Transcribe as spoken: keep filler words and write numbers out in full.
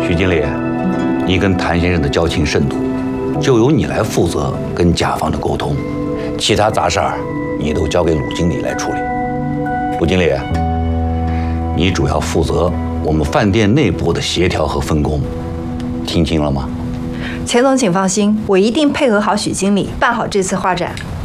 许经理，你跟谭先生的交情甚笃，就由你来负责跟甲方的沟通，其他杂事儿你都交给鲁经理来处理。鲁经理，你主要负责我们饭店内部的协调和分工，听清了吗？ 钱总，请放心，我一定配合好许经理，办好这次画展。